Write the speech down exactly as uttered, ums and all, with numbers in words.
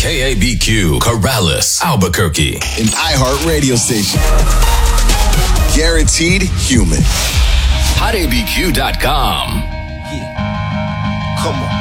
K A B Q, Corrales, Albuquerque. An iHeart radio station. Guaranteed human. hot A B Q dot com. Yeah. Come on.